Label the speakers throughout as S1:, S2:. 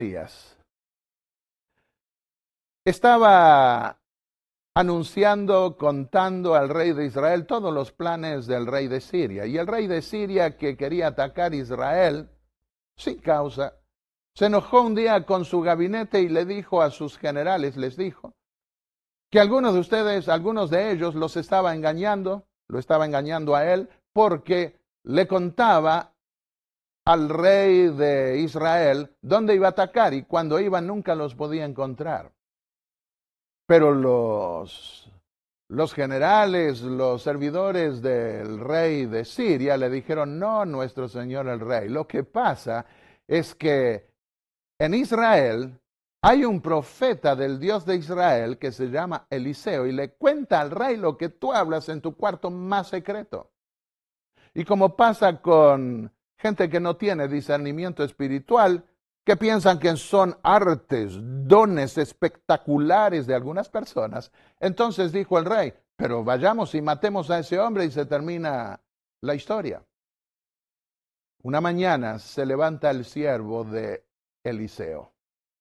S1: días estaba anunciando, contando al rey de Israel todos los planes del rey de Siria. Y el rey de Siria, que quería atacar Israel sin causa, se enojó un día con su gabinete y le dijo a sus generales, les dijo, que algunos de ustedes, algunos de ellos los estaba engañando, lo estaba engañando a él, porque le contaba al rey de Israel dónde iba a atacar y cuando iba nunca los podía encontrar. Pero los generales, los servidores del rey de Siria le dijeron, no, nuestro señor el rey. Lo que pasa es que en Israel hay un profeta del Dios de Israel que se llama Eliseo y le cuenta al rey lo que tú hablas en tu cuarto más secreto. Y como pasa con gente que no tiene discernimiento espiritual, que piensan que son artes, dones espectaculares de algunas personas, entonces dijo el rey, pero vayamos y matemos a ese hombre y se termina la historia. Una mañana se levanta el siervo de Eliseo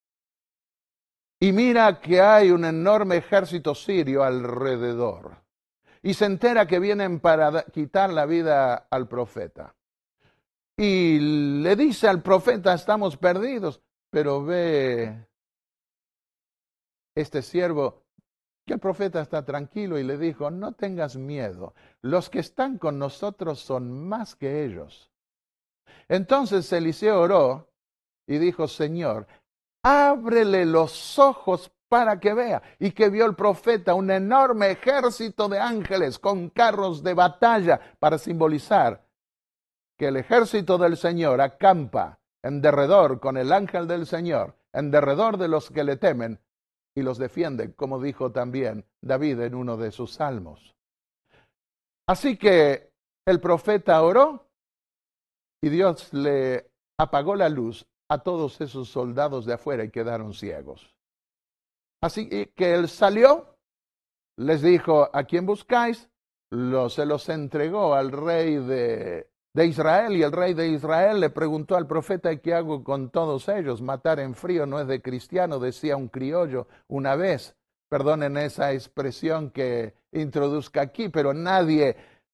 S1: y mira que hay un enorme ejército sirio alrededor y se entera que vienen para quitar la vida al profeta. Y le dice al profeta, estamos perdidos, pero ve este siervo que el profeta está tranquilo y le dijo, no tengas miedo, los que están con nosotros son más que ellos. Entonces Eliseo oró y dijo, Señor, ábrele los ojos para que vea. Y que vio el profeta un enorme ejército de ángeles con carros de batalla para simbolizar que el ejército del Señor acampa en derredor con el ángel del Señor, en derredor de los que le temen y los defiende, como dijo también David en uno de sus salmos. Así que el profeta oró y Dios le apagó la luz a todos esos soldados de afuera y quedaron ciegos. Así que él salió, les dijo, ¿a quién buscáis? Se los entregó al rey de Israel, y el rey de Israel le preguntó al profeta, ¿qué hago con todos ellos? Matar en frío no es de cristiano, decía un criollo una vez. Perdonen esa expresión que introduzca aquí, pero nadie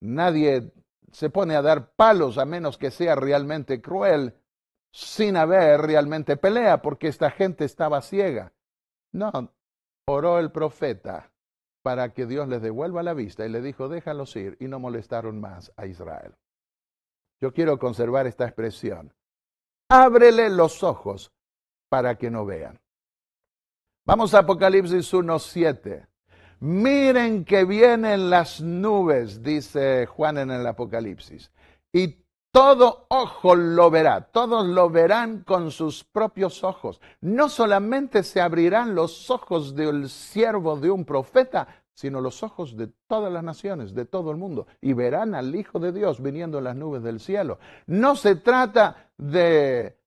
S1: se pone a dar palos a menos que sea realmente cruel, sin haber realmente pelea, porque esta gente estaba ciega. No, oró el profeta para que Dios les devuelva la vista y le dijo, déjalos ir, y no molestaron más a Israel. Yo quiero conservar esta expresión. Ábrele los ojos para que no vean. Vamos a Apocalipsis 1:7. Miren que vienen las nubes, dice Juan en el Apocalipsis, y todo ojo lo verá, todos lo verán con sus propios ojos. No solamente se abrirán los ojos del siervo de un profeta, sino los ojos de todas las naciones, de todo el mundo, y verán al Hijo de Dios viniendo en las nubes del cielo. No se trata de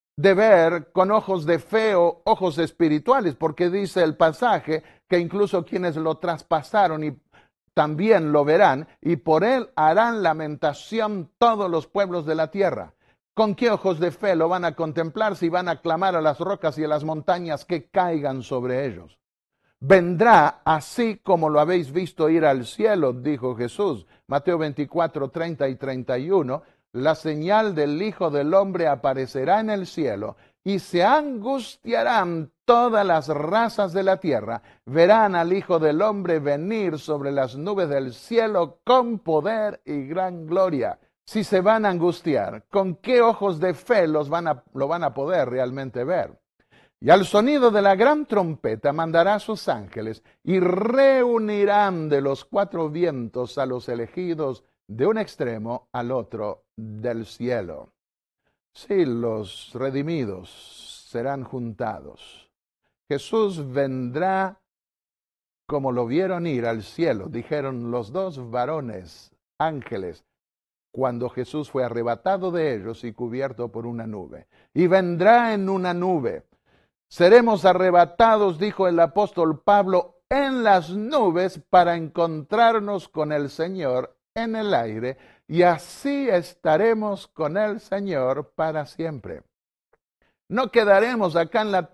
S1: ver con ojos de fe o ojos espirituales, porque dice el pasaje que incluso quienes lo traspasaron y también lo verán, y por él harán lamentación todos los pueblos de la tierra. ¿Con qué ojos de fe lo van a contemplar si van a clamar a las rocas y a las montañas que caigan sobre ellos? Vendrá así como lo habéis visto ir al cielo, dijo Jesús. Mateo 24, 30 y 31. La señal del Hijo del Hombre aparecerá en el cielo y se angustiarán todas las razas de la tierra. Verán al Hijo del Hombre venir sobre las nubes del cielo con poder y gran gloria. Si se van a angustiar, ¿con qué ojos de fe lo van a poder realmente ver? Y al sonido de la gran trompeta mandará a sus ángeles y reunirán de los cuatro vientos a los elegidos de un extremo al otro del cielo. Sí, los redimidos serán juntados. Jesús vendrá como lo vieron ir al cielo, dijeron los dos varones, ángeles, cuando Jesús fue arrebatado de ellos y cubierto por una nube. Y vendrá en una nube. Seremos arrebatados, dijo el apóstol Pablo, en las nubes para encontrarnos con el Señor en el aire, y así estaremos con el Señor para siempre. No quedaremos acá en la